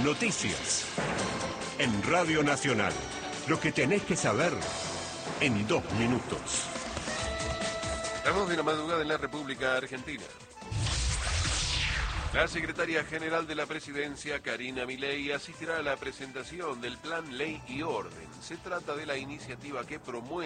Noticias. En Radio Nacional. Lo que tenés que saber en 2 minutos. Las 2 de la madrugada en la República Argentina. La secretaria general de la Presidencia, Karina Milei, asistirá a la presentación del Plan Ley y Orden. Se trata de la iniciativa que promueve